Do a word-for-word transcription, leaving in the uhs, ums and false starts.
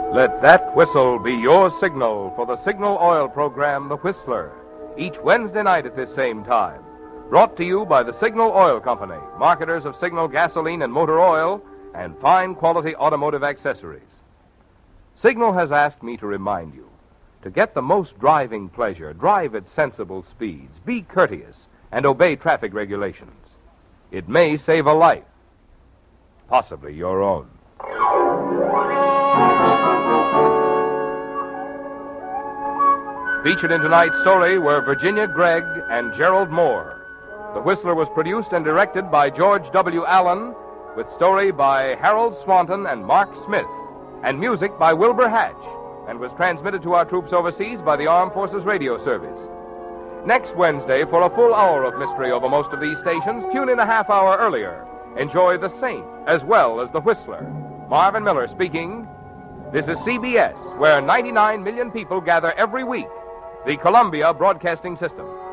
Let that whistle be your signal for the Signal Oil program, The Whistler, each Wednesday night at this same time. Brought to you by the Signal Oil Company, marketers of Signal gasoline and motor oil and fine quality automotive accessories. Signal has asked me to remind you, to get the most driving pleasure, drive at sensible speeds, be courteous, and obey traffic regulations. It may save a life, possibly your own. Featured in tonight's story were Virginia Gregg and Gerald Moore. The Whistler was produced and directed by George W. Allen, with story by Harold Swanton and Mark Smith, and music by Wilbur Hatch, and was transmitted to our troops overseas by the Armed Forces Radio Service. Next Wednesday, for a full hour of mystery over most of these stations, tune in a half hour earlier. Enjoy The Saint as well as The Whistler. Marvin Miller speaking. This is C B S, where ninety-nine million people gather every week. The Columbia Broadcasting System.